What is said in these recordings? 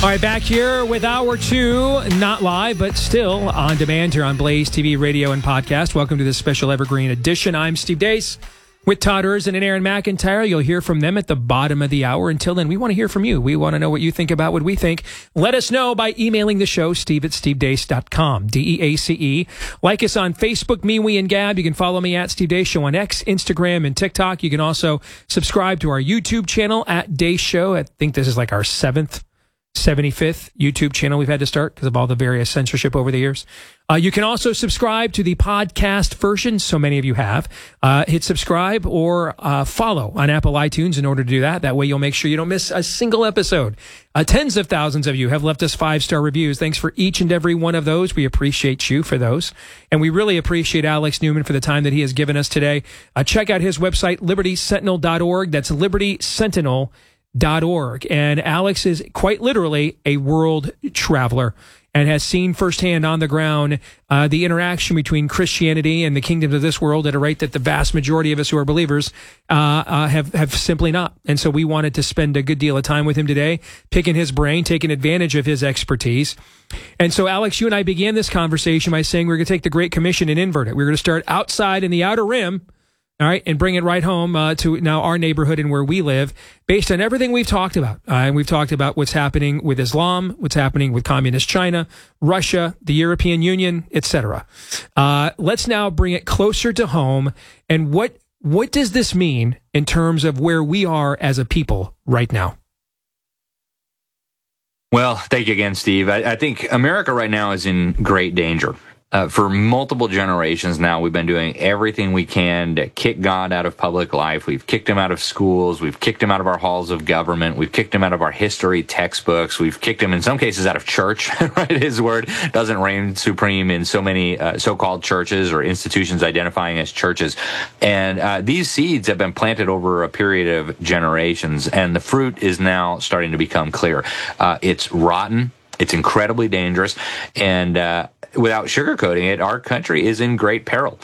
All right, back here with Hour 2, not live, but still on demand here on Blaze TV, radio, and podcast. Welcome to this special Evergreen edition. I'm Steve Deace with Todd Erzin and Aaron McIntyre. You'll hear from them at the bottom of the hour. Until then, we want to hear from you. We want to know what you think about what we think. Let us know by emailing the show, steve@stevedeace.com, DEACE. Like us on Facebook, me, we, and Gab. You can follow me at Steve Deace Show on X, Instagram, and TikTok. You can also subscribe to our YouTube channel at Deace Show. I think this is like our 75th YouTube channel we've had to start because of all the various censorship over the years. You can also subscribe to the podcast version. So many of you have. Hit subscribe or follow on Apple iTunes in order to do that. That way you'll make sure you don't miss a single episode. Tens of thousands of you have left us 5-star reviews. Thanks for each and every one of those. We appreciate you for those. And we really appreciate Alex Newman for the time that he has given us today. Check out his website, libertysentinel.org. That's libertysentinel.org. And Alex is quite literally a world traveler and has seen firsthand on the ground the interaction between Christianity and the kingdoms of this world at a rate that the vast majority of us who are believers have simply not. And so we wanted to spend a good deal of time with him today, picking his brain, taking advantage of his expertise. And so, Alex, you and I began this conversation by saying we're going to take the Great Commission and invert it. We're going to start outside in the outer rim, all right, and bring it right home to now our neighborhood and where we live, based on everything we've talked about. And we've talked about what's happening with Islam, what's happening with communist China, Russia, the European Union, etc. Let's now bring it closer to home. And what does this mean in terms of where we are as a people right now? Well, thank you again, Steve. I think America right now is in great danger. For multiple generations now, we've been doing everything we can to kick God out of public life. We've kicked him out of schools. We've kicked him out of our halls of government. We've kicked him out of our history textbooks. We've kicked him, in some cases, out of church. Right? His word doesn't reign supreme in so many so-called churches or institutions identifying as churches. And these seeds have been planted over a period of generations, and the fruit is now starting to become clear. It's rotten. It's incredibly dangerous. And without sugarcoating it, our country is in great peril.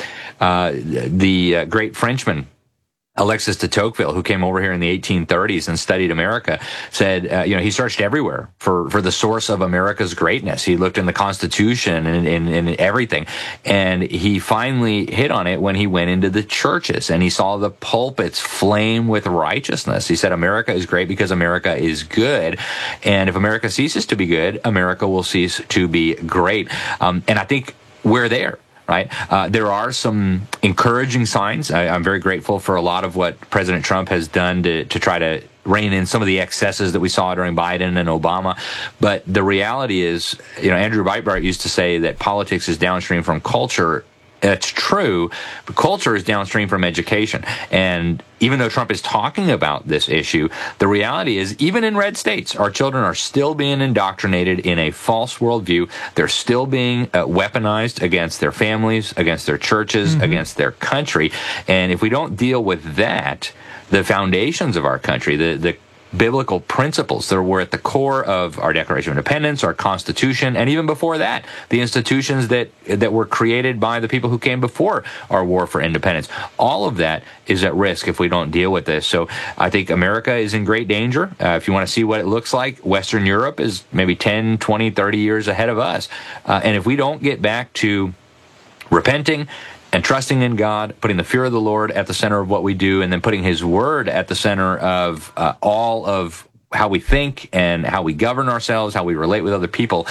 The great Frenchman, Alexis de Tocqueville, who came over here in the 1830s and studied America, said, he searched everywhere for the source of America's greatness. He looked in the Constitution and in everything. And he finally hit on it when he went into the churches and he saw the pulpits flame with righteousness. He said, America is great because America is good. And if America ceases to be good, America will cease to be great. And I think we're there. Right. There are some encouraging signs. I'm very grateful for a lot of what President Trump has done to try to rein in some of the excesses that we saw during Biden and Obama. But the reality is, Andrew Breitbart used to say that politics is downstream from culture. That's true, but culture is downstream from education. And even though Trump is talking about this issue, the reality is, even in red states, our children are still being indoctrinated in a false worldview. They're still being weaponized against their families, against their churches, against their country. And if we don't deal with that, the foundations of our country, the biblical principles that were at the core of our Declaration of Independence, our Constitution, and even before that, the institutions that were created by the people who came before our war for independence. All of that is at risk if we don't deal with this. So I think America is in great danger. If you want to see what it looks like, Western Europe is maybe 10, 20, 30 years ahead of us. And if we don't get back to repenting and trusting in God, putting the fear of the Lord at the center of what we do, and then putting his word at the center of all of how we think and how we govern ourselves, how we relate with other people,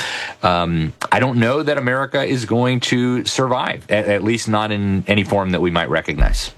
I don't know that America is going to survive, at least not in any form that we might recognize.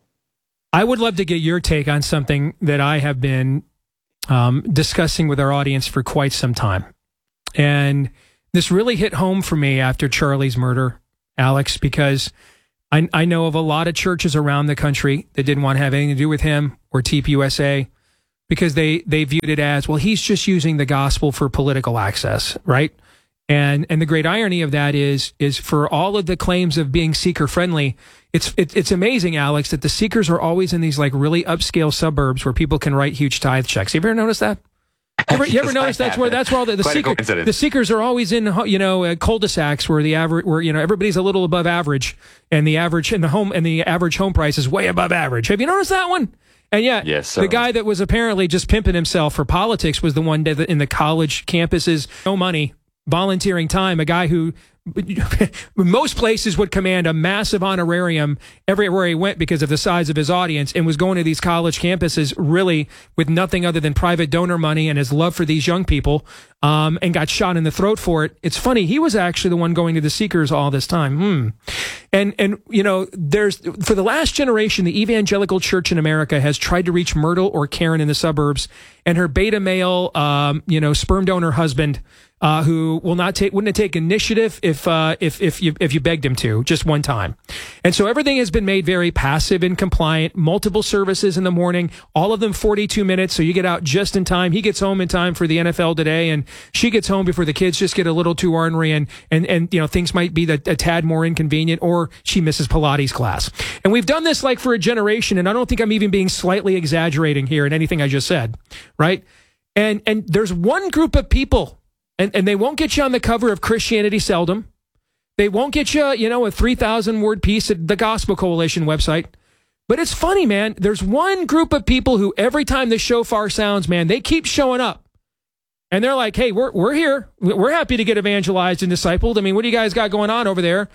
I would love to get your take on something that I have been discussing with our audience for quite some time. And this really hit home for me after Charlie's murder, Alex, because I know of a lot of churches around the country that didn't want to have anything to do with him or TPUSA because they viewed it as, well, he's just using the gospel for political access, right? And the great irony of that is for all of the claims of being seeker friendly, it's amazing, Alex, that the seekers are always in these like really upscale suburbs where people can write huge tithe checks. Have you ever noticed that? You ever notice that's where all the seekers are always in, cul-de-sacs where everybody's a little above average and the average home price is way above average. Have you noticed that one? And yet, yes, the guy that was apparently just pimping himself for politics was the one that in the college campuses, no money, volunteering time, a guy who most places would command a massive honorarium everywhere he went because of the size of his audience, and was going to these college campuses really with nothing other than private donor money and his love for these young people, and got shot in the throat for it. It's funny, he was actually the one going to the Seekers all this time. And you know, there's, for the last generation, the evangelical church in America has tried to reach Myrtle or Karen in the suburbs, and her beta male, sperm donor husband, who wouldn't take initiative if you begged him to, just one time. And so everything has been made very passive and compliant, multiple services in the morning, all of them 42 minutes. So you get out just in time. He gets home in time for the NFL today, and she gets home before the kids just get a little too ornery, and things might be a tad more inconvenient, or she misses Pilates class. And we've done this like for a generation. And I don't think I'm even being slightly exaggerating here in anything I just said. Right. And there's one group of people, and they won't get you on the cover of Christianity Seldom. They won't get you, a 3,000-word piece at the Gospel Coalition website. But it's funny, man. There's one group of people who every time the shofar sounds, man, they keep showing up. And they're like, hey, we're here. We're happy to get evangelized and discipled. I mean, what do you guys got going on over there?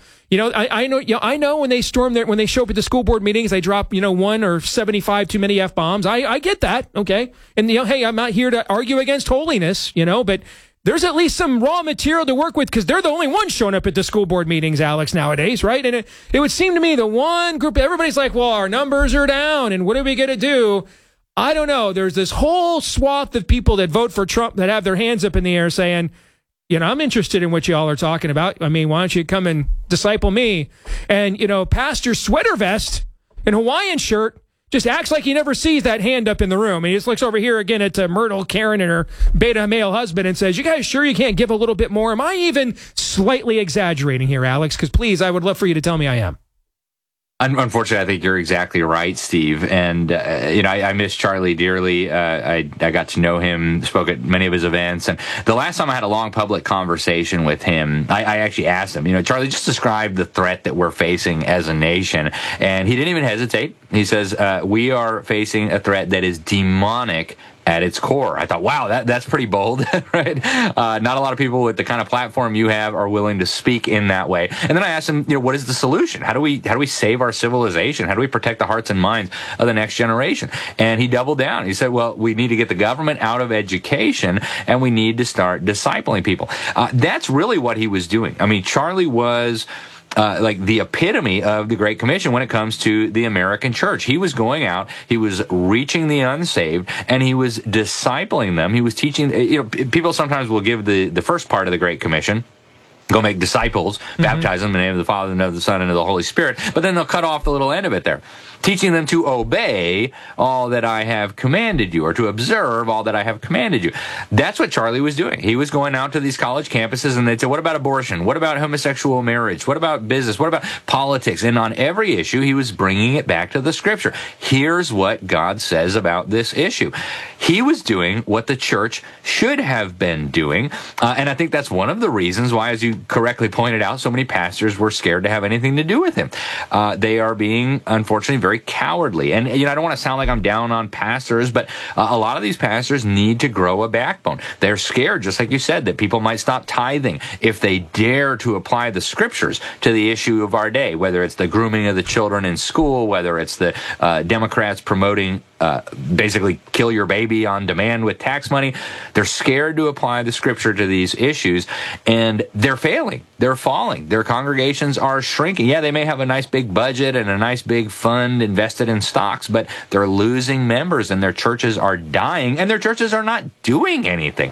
I know when they when they show up at the school board meetings, they drop, 1 or 75 too many F-bombs. I get that. Okay. And, hey, I'm not here to argue against holiness, but there's at least some raw material to work with, because they're the only ones showing up at the school board meetings, Alex, nowadays, right? And it would seem to me the one group, everybody's like, well, our numbers are down, and what are we going to do? I don't know. There's this whole swath of people that vote for Trump that have their hands up in the air saying, I'm interested in what y'all are talking about. I mean, why don't you come and disciple me? And, Pastor Sweater Vest and Hawaiian shirt just acts like he never sees that hand up in the room. And he just looks over here again at Myrtle, Karen, and her beta male husband and says, you guys sure you can't give a little bit more? Am I even slightly exaggerating here, Alex? Because please, I would love for you to tell me I am. Unfortunately, I think you're exactly right, Steve. And, I miss Charlie dearly. I got to know him, spoke at many of his events. And the last time I had a long public conversation with him, I actually asked him, Charlie, just describe the threat that we're facing as a nation. And he didn't even hesitate. He says, we are facing a threat that is demonic at its core. I thought, wow, that's pretty bold, right? Not a lot of people with the kind of platform you have are willing to speak in that way. And then I asked him, what is the solution? How do we save our civilization? How do we protect the hearts and minds of the next generation? And he doubled down. He said, well, we need to get the government out of education, and we need to start discipling people. That's really what he was doing. I mean, Charlie was like the epitome of the Great Commission when it comes to the American church. He was going out, he was reaching the unsaved, and he was discipling them. He was teaching, people sometimes will give the first part of the Great Commission, go make disciples, baptize them in the name of the Father, and of the Son, and of the Holy Spirit. But then they'll cut off the little end of it there. Teaching them to obey all that I have commanded you, or to observe all that I have commanded you. That's what Charlie was doing. He was going out to these college campuses, and they'd say, what about abortion? What about homosexual marriage? What about business? What about politics? And on every issue, he was bringing it back to the Scripture. Here's what God says about this issue. He was doing what the church should have been doing, and I think that's one of the reasons why, as you correctly pointed out, so many pastors were scared to have anything to do with him. They are being, unfortunately, very cowardly. And, I don't want to sound like I'm down on pastors, but a lot of these pastors need to grow a backbone. They're scared, just like you said, that people might stop tithing if they dare to apply the Scriptures to the issue of our day, whether it's the grooming of the children in school, whether it's the Democrats promoting basically kill your baby on demand with tax money. They're scared to apply the Scripture to these issues, and they're failing. They're falling. Their congregations are shrinking. Yeah, they may have a nice big budget and a nice big fund invested in stocks, but they're losing members, and their churches are dying, and their churches are not doing anything.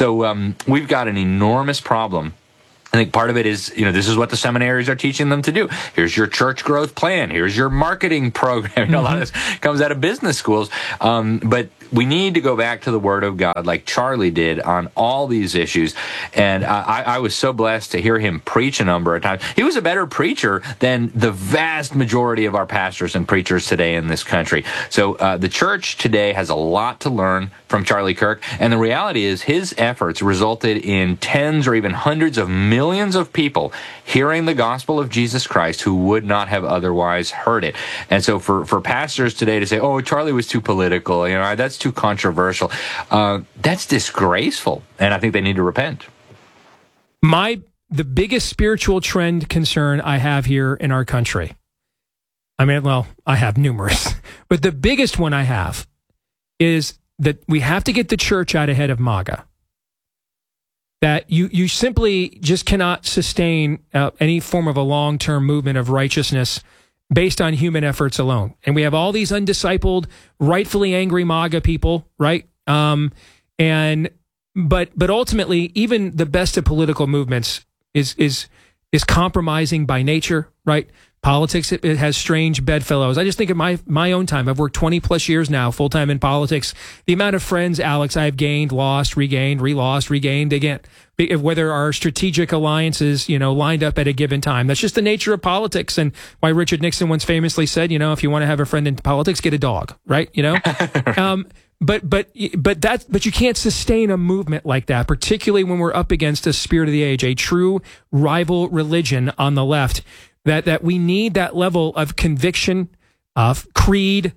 So we've got an enormous problem. I think part of it is, this is what the seminaries are teaching them to do. Here's your church growth plan. Here's your marketing program. A lot of this comes out of business schools. But we need to go back to the Word of God like Charlie did on all these issues. And I was so blessed to hear him preach a number of times. He was a better preacher than the vast majority of our pastors and preachers today in this country. So the church today has a lot to learn from Charlie Kirk. And the reality is his efforts resulted in tens or even hundreds of millions of people hearing the gospel of Jesus Christ who would not have otherwise heard it. And so for pastors today to say, oh, Charlie was too political, that's too controversial, that's disgraceful. And I think they need to repent. The biggest spiritual trend concern I have here in our country, I have numerous, but the biggest one I have is that we have to get the church out ahead of MAGA. That you simply just cannot sustain any form of a long-term movement of righteousness based on human efforts alone. And we have all these undiscipled, rightfully angry MAGA people, right? But ultimately, even the best of political movements is compromising by nature, right? Politics, it has strange bedfellows. I just think of my own time. I've worked 20 plus years now, full time in politics. The amount of friends, Alex, I've gained, lost, regained, relost, regained again. Whether our strategic alliances, lined up at a given time. That's just the nature of politics, and why Richard Nixon once famously said, if you want to have a friend in politics, get a dog, right? But you can't sustain a movement like that, particularly when we're up against a spirit of the age, a true rival religion on the left. That we need that level of conviction, of creed,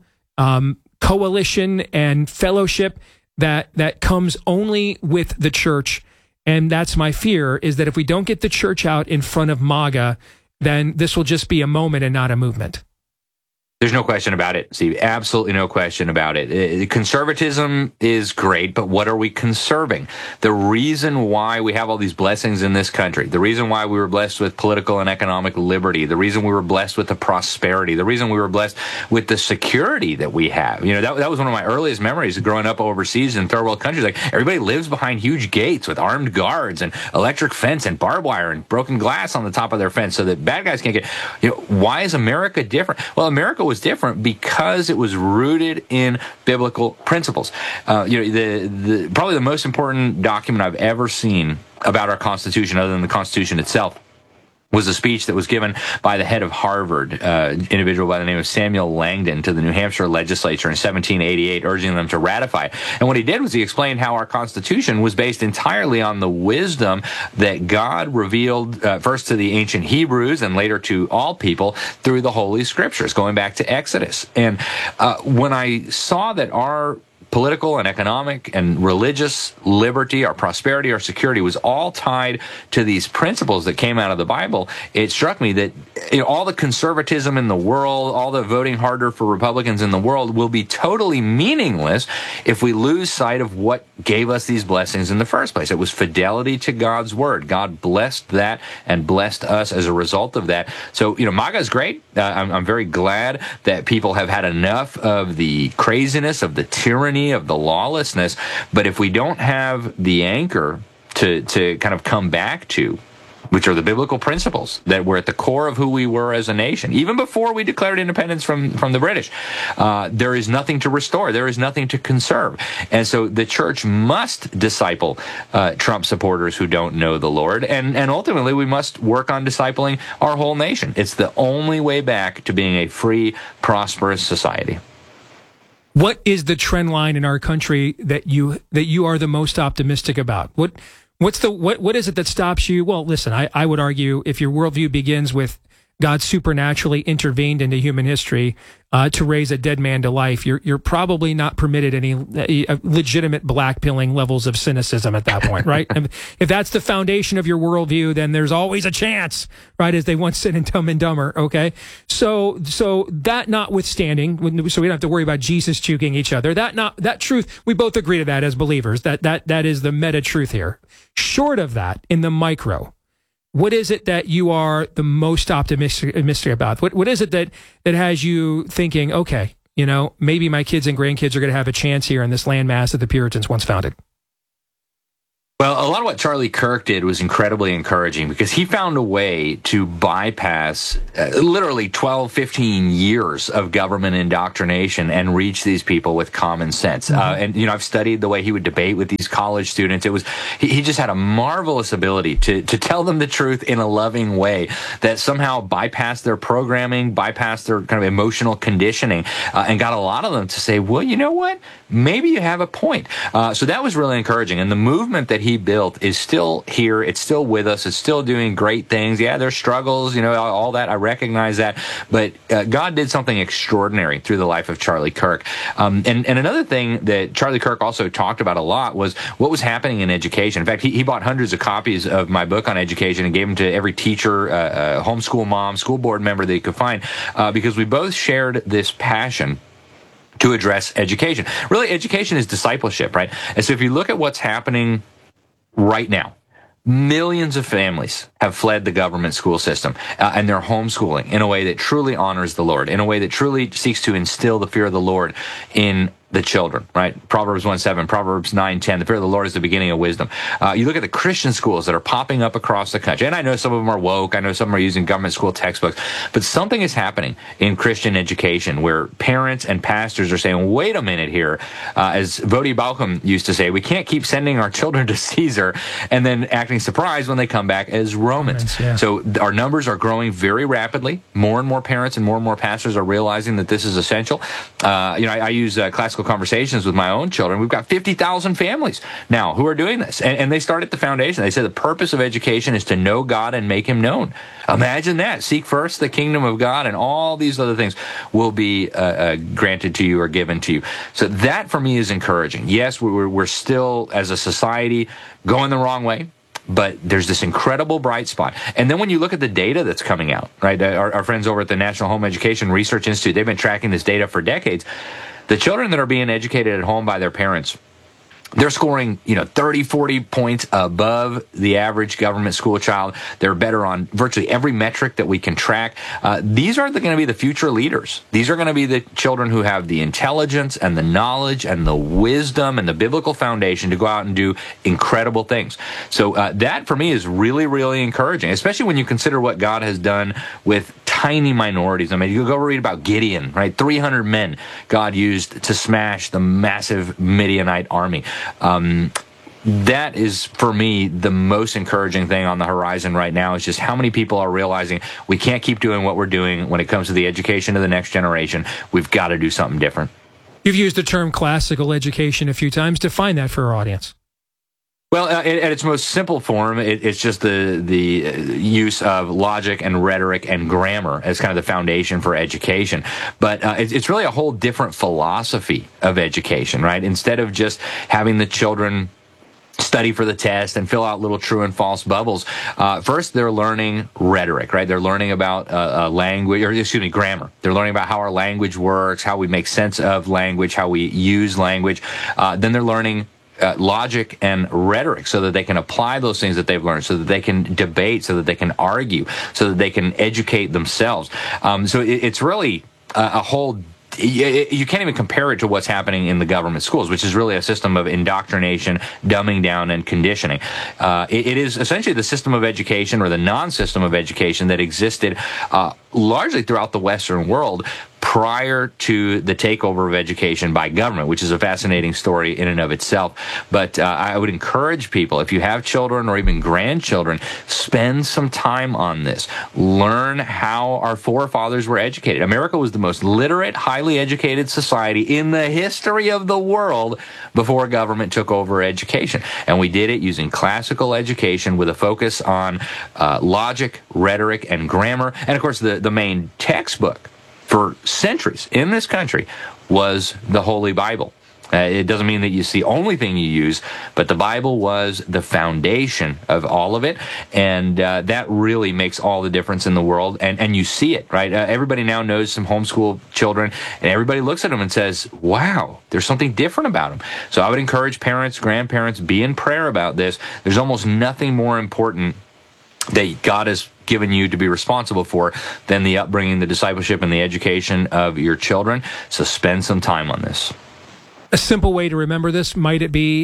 coalition, and fellowship that comes only with the church. And that's my fear, is that if we don't get the church out in front of MAGA, then this will just be a moment and not a movement. There's no question about it, Steve. Absolutely no question about it. Conservatism is great, but what are we conserving? The reason why we have all these blessings in this country, the reason why we were blessed with political and economic liberty, the reason we were blessed with the prosperity, the reason we were blessed with the security that we have. That was one of my earliest memories of growing up overseas in third world countries. Like, everybody lives behind huge gates with armed guards and electric fence and barbed wire and broken glass on the top of their fence so that bad guys can't get. Why is America different? Well, America was different because it was rooted in biblical principles. Probably the most important document I've ever seen about our Constitution, other than the Constitution itself, was a speech that was given by the head of Harvard, individual by the name of Samuel Langdon, to the New Hampshire legislature in 1788, urging them to ratify it. And what he did was he explained how our Constitution was based entirely on the wisdom that God revealed first to the ancient Hebrews and later to all people through the Holy Scriptures, going back to Exodus. And when I saw that our political and economic and religious liberty, our prosperity, our security was all tied to these principles that came out of the Bible, it struck me that all the conservatism in the world, all the voting harder for Republicans in the world will be totally meaningless if we lose sight of what gave us these blessings in the first place. It was fidelity to God's word. God blessed that and blessed us as a result of that. So, MAGA is great. I'm very glad that people have had enough of the craziness, of the tyranny, of the lawlessness. But if we don't have the anchor to kind of come back to, which are the biblical principles that were at the core of who we were as a nation, even before we declared independence from the British, there is nothing to restore. There is nothing to conserve. And so the church must disciple Trump supporters who don't know the Lord. And ultimately, we must work on discipling our whole nation. It's the only way back to being a free, prosperous society. What is the trend line in our country that you are the most optimistic about? What is it that stops you? Well, listen, I would argue if your worldview begins with God supernaturally intervened into human history to raise a dead man to life, you're probably not permitted any legitimate blackpilling levels of cynicism at that point, right? If that's the foundation of your worldview, then there's always a chance, right? As they once said in Dumb and Dumber, okay? So that notwithstanding, so we don't have to worry about Jesus juking each other. That truth, we both agree to that as believers. That is the meta truth here. Short of that, in the micro, what is it that you are the most optimistic about? What is it that has you thinking, okay, maybe my kids and grandkids are going to have a chance here in this landmass that the Puritans once founded? Well, a lot of what Charlie Kirk did was incredibly encouraging because he found a way to bypass literally 12, 15 years of government indoctrination and reach these people with common sense. And, I've studied the way he would debate with these college students. He just had a marvelous ability to tell them the truth in a loving way that somehow bypassed their programming, bypassed their kind of emotional conditioning, and got a lot of them to say, well, you know what? Maybe you have a point. So that was really encouraging. And the movement that he built is still here. It's still with us. It's still doing great things. Yeah, there's struggles, all that. I recognize that. But God did something extraordinary through the life of Charlie Kirk. And another thing that Charlie Kirk also talked about a lot was what was happening in education. In fact, he bought hundreds of copies of my book on education and gave them to every teacher, homeschool mom, school board member that he could find, because we both shared this passion to address education. Really, education is discipleship, right? And so if you look at what's happening right now, millions of families have fled the government school system, and they're homeschooling in a way that truly honors the Lord, in a way that truly seeks to instill the fear of the Lord in the children, right? Proverbs 1:7, Proverbs 9:10, the fear of the Lord is the beginning of wisdom. You look at the Christian schools that are popping up across the country, and I know some of them are woke, I know some are using government school textbooks, but something is happening in Christian education where parents and pastors are saying, wait a minute here, as Voddie Baucham used to say, we can't keep sending our children to Caesar and then acting surprised when they come back as Romans. Yeah. So our numbers are growing very rapidly. More and more parents and more pastors are realizing that this is essential. I use classical conversations with my own children. We've got 50,000 families now who are doing this. And they start at the foundation. They say the purpose of education is to know God and make him known. Imagine that. Seek first the kingdom of God, and all these other things will be granted to you or given to you. So that for me is encouraging. Yes, we're still, as a society, going the wrong way. But there's this incredible bright spot. And then when you look at the data that's coming out, right, our friends over at the National Home Education Research Institute, they've been tracking this data for decades. The children that are being educated at home by their parents, they're scoring, 30, 40 points above the average government school child. They're better on virtually every metric that we can track. These are going to be the future leaders. These are going to be the children who have the intelligence and the knowledge and the wisdom and the biblical foundation to go out and do incredible things. So that, for me, is really, really encouraging, especially when you consider what God has done with tiny minorities. I mean, you go read about Gideon, right? 300 men God used to smash the massive Midianite army. That is, for me, the most encouraging thing on the horizon right now is just how many people are realizing we can't keep doing what we're doing when it comes to the education of the next generation. We've got to do something different. You've used the term classical education a few times. Define that for our audience. Well, at its most simple form, it's just the use of logic and rhetoric and grammar as kind of the foundation for education. But it's really a whole different philosophy of education, right? Instead of just having the children study for the test and fill out little true and false bubbles. First, they're learning rhetoric, right? They're learning about grammar. They're learning about how our language works, how we make sense of language, how we use language. Then they're learning logic and rhetoric so that they can apply those things that they've learned, so that they can debate, so that they can argue, so that they can educate themselves. So it's really a whole you can't even compare it to what's happening in the government schools, which is really a system of indoctrination, dumbing down, and conditioning. It is essentially the system of education, or the non-system of education, that existed largely throughout the Western world prior to the takeover of education by government, which is a fascinating story in and of itself. But I would encourage people, if you have children or even grandchildren, spend some time on this. Learn how our forefathers were educated. America was the most literate, highly educated society in the history of the world before government took over education. And we did it using classical education with a focus on logic, rhetoric, and grammar. And of course, the main textbook for centuries in this country was the Holy Bible. It doesn't mean that it's the only thing you use, but the Bible was the foundation of all of it, and that really makes all the difference in the world, and you see it, right? Everybody now knows some homeschool children, and everybody looks at them and says, wow, there's something different about them. So I would encourage parents, grandparents, be in prayer about this. There's almost nothing more important that God has given you to be responsible for than the upbringing, the discipleship, and the education of your children. So spend some time on this. A simple way to remember this, might it be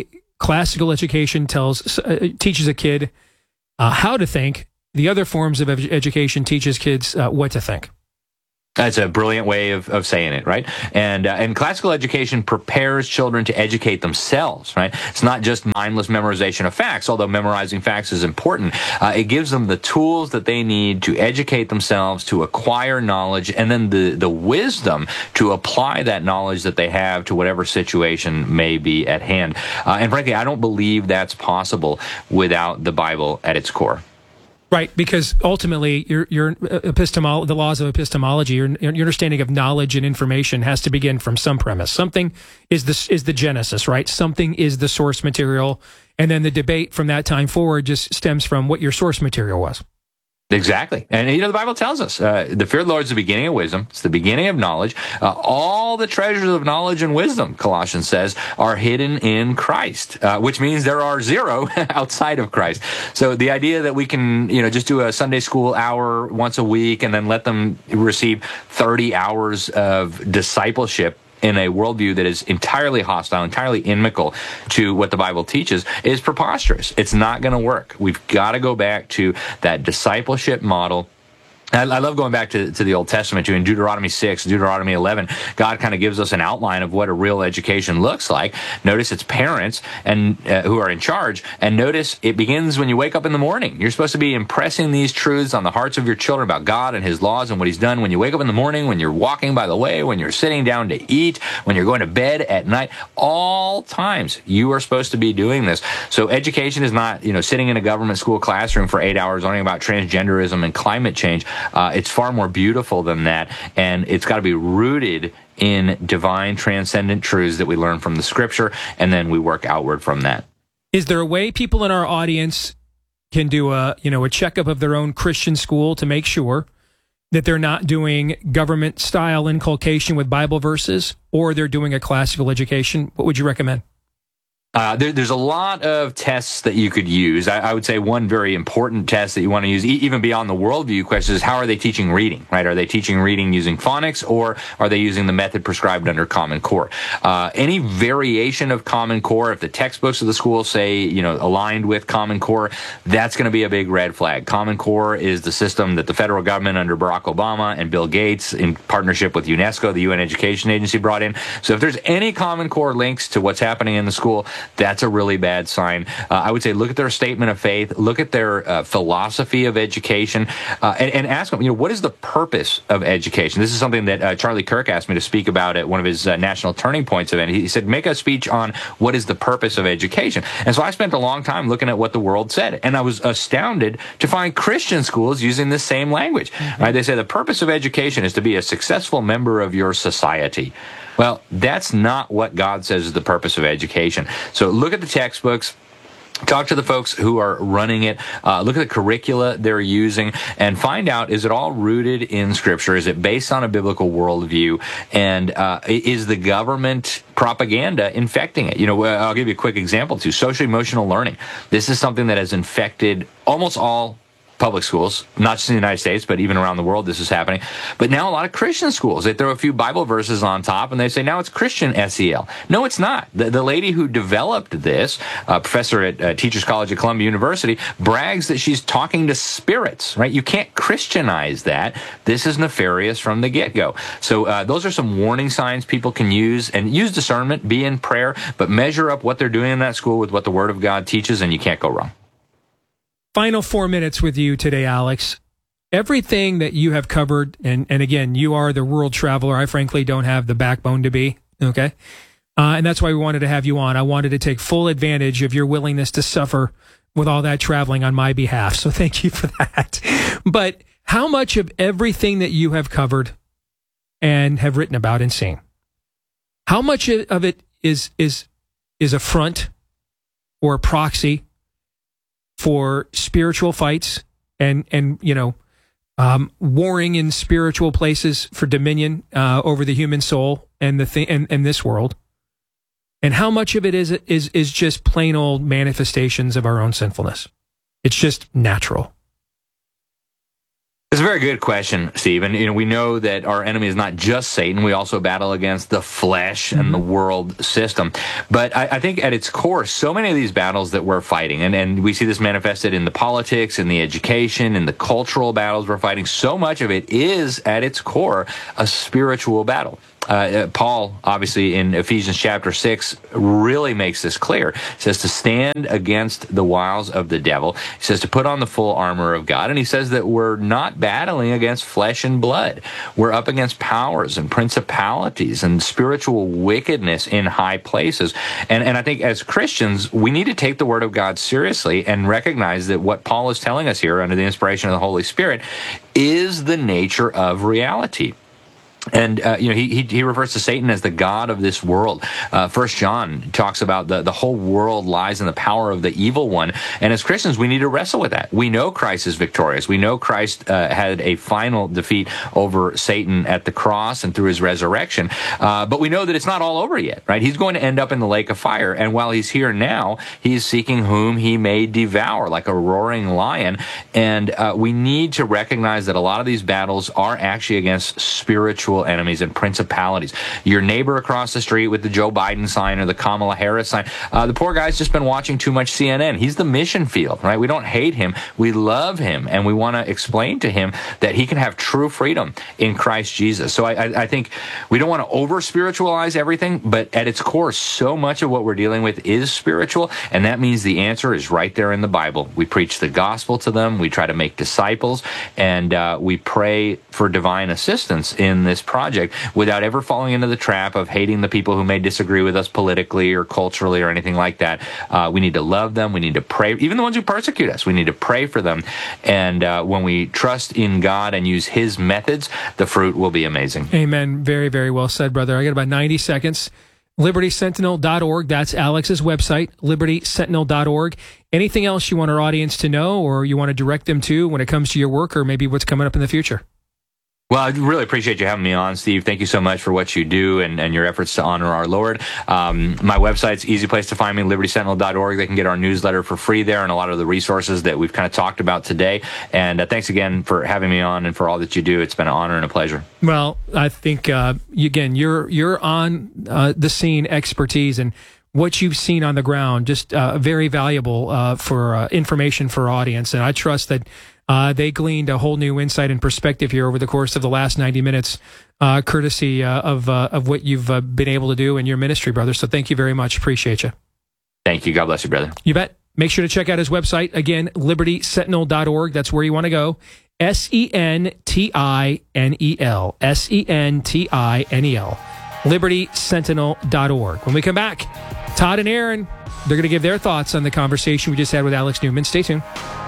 classical education teaches a kid how to think. The other forms of education teaches kids what to think. That's a brilliant way of saying it, right? And classical education prepares children to educate themselves, right? It's not just mindless memorization of facts, although memorizing facts is important. It gives them the tools that they need to educate themselves, to acquire knowledge, and then the wisdom to apply that knowledge that they have to whatever situation may be at hand. And frankly, I don't believe that's possible without the Bible at its core. Right, because ultimately, the laws of epistemology, your understanding of knowledge and information has to begin from some premise. Something is the genesis, right? Something is the source material, and then the debate from that time forward just stems from what your source material was. Exactly. And, the Bible tells us the fear of the Lord is the beginning of wisdom. It's the beginning of knowledge. All the treasures of knowledge and wisdom, Colossians says, are hidden in Christ, which means there are zero outside of Christ. So the idea that we can, just do a Sunday school hour once a week and then let them receive 30 hours of discipleship in a worldview that is entirely hostile, entirely inimical to what the Bible teaches is preposterous. It's not going to work. We've got to go back to that discipleship model. I love going back to the Old Testament too. In Deuteronomy 6, Deuteronomy 11, God kind of gives us an outline of what a real education looks like. Notice it's parents and who are in charge. And notice it begins when you wake up in the morning. You're supposed to be impressing these truths on the hearts of your children about God and His laws and what He's done when you wake up in the morning, when you're walking by the way, when you're sitting down to eat, when you're going to bed at night. All times you are supposed to be doing this. So education is not, sitting in a government school classroom for 8 hours learning about transgenderism and climate change. It's far more beautiful than that, and it's got to be rooted in divine, transcendent truths that we learn from the Scripture, and then we work outward from that. Is there a way people in our audience can do a checkup of their own Christian school to make sure that they're not doing government-style inculcation with Bible verses, or they're doing a classical education? What would you recommend? There's a lot of tests that you could use. I would say one very important test that you want to use, even beyond the worldview question, is how are they teaching reading, right? Are they teaching reading using phonics, or are they using the method prescribed under Common Core? Any variation of Common Core, if the textbooks of the school say, aligned with Common Core, that's going to be a big red flag. Common Core is the system that the federal government under Barack Obama and Bill Gates, in partnership with UNESCO, the UN Education Agency, brought in. So if there's any Common Core links to what's happening in the school, that's a really bad sign. I would say look at their statement of faith, look at their philosophy of education, and ask them, what is the purpose of education? This is something that Charlie Kirk asked me to speak about at one of his National Turning Points event. He said, make a speech on what is the purpose of education. And so I spent a long time looking at what the world said, and I was astounded to find Christian schools using this same language. Mm-hmm. Right? They say the purpose of education is to be a successful member of your society. Well, that's not what God says is the purpose of education. So look at the textbooks. Talk to the folks who are running it. Look at the curricula they're using and find out, is it all rooted in Scripture? Is it based on a biblical worldview? And is the government propaganda infecting it? I'll give you a quick example too. Social emotional learning. This is something that has infected almost all public schools, not just in the United States, but even around the world, this is happening. But now a lot of Christian schools, they throw a few Bible verses on top and they say, now it's Christian SEL. No, it's not. The lady who developed this, professor at Teachers College at Columbia University, brags that she's talking to spirits, right? You can't Christianize that. This is nefarious from the get-go. So those are some warning signs people can use, and use discernment, be in prayer, but measure up what they're doing in that school with what the Word of God teaches, and you can't go wrong. Final 4 minutes with you today, Alex. Everything that you have covered, and again, you are the world traveler. I frankly don't have the backbone to be, okay? And that's why we wanted to have you on. I wanted to take full advantage of your willingness to suffer with all that traveling on my behalf. So thank you for that. But how much of everything that you have covered and have written about and seen, how much of it is a front or a proxy for spiritual fights and warring in spiritual places for dominion over the human soul and and this world, and how much of it is just plain old manifestations of our own sinfulness? It's just natural. It's a very good question, Steve. And, we know that our enemy is not just Satan. We also battle against the flesh and the world system. But I think at its core, so many of these battles that we're fighting, and we see this manifested in the politics, in the education, in the cultural battles we're fighting, so much of it is at its core a spiritual battle. Paul, obviously, in Ephesians chapter 6, really makes this clear. He says to stand against the wiles of the devil. He says to put on the full armor of God. And he says that we're not battling against flesh and blood. We're up against powers and principalities and spiritual wickedness in high places. And I think as Christians, we need to take the Word of God seriously and recognize that what Paul is telling us here under the inspiration of the Holy Spirit is the nature of reality. And, he refers to Satan as the god of this world. 1 John talks about the whole world lies in the power of the evil one. And as Christians, we need to wrestle with that. We know Christ is victorious. We know Christ had a final defeat over Satan at the cross and through his resurrection. But we know that it's not all over yet, right? He's going to end up in the lake of fire. And while he's here now, he's seeking whom he may devour like a roaring lion. And we need to recognize that a lot of these battles are actually against spiritual enemies and principalities. Your neighbor across the street with the Joe Biden sign or the Kamala Harris sign, the poor guy's just been watching too much CNN. He's the mission field, right? We don't hate him. We love him, and we want to explain to him that he can have true freedom in Christ Jesus. So I think we don't want to over-spiritualize everything, but at its core, so much of what we're dealing with is spiritual, and that means the answer is right there in the Bible. We preach the gospel to them. We try to make disciples, and we pray for divine assistance in this project without ever falling into the trap of hating the people who may disagree with us politically or culturally or anything like that. We need to love them. We need to pray. Even the ones who persecute us, we need to pray for them. And when we trust in God and use His methods, the fruit will be amazing. Amen. Very, very well said, brother. I got about 90 seconds. LibertySentinel.org. That's Alex's website, LibertySentinel.org. Anything else you want our audience to know or you want to direct them to when it comes to your work or maybe what's coming up in the future? Well, I really appreciate you having me on, Steve. Thank you so much for what you do and your efforts to honor our Lord. My website's easy place to find me, LibertySentinel.org. They can get our newsletter for free there and a lot of the resources that we've kind of talked about today. And thanks again for having me on and for all that you do. It's been an honor and a pleasure. Well, I think, again, you're on the scene expertise and what you've seen on the ground, just very valuable for information for our audience. And I trust that they gleaned a whole new insight and perspective here over the course of the last 90 minutes, courtesy of what you've been able to do in your ministry, brother. So thank you very much. Appreciate you. Thank you. God bless you, brother. You bet. Make sure to check out his website. Again, LibertySentinel.org. That's where you want to go. SENTINEL. SENTINEL. LibertySentinel.org. When we come back, Todd and Aaron, they're going to give their thoughts on the conversation we just had with Alex Newman. Stay tuned.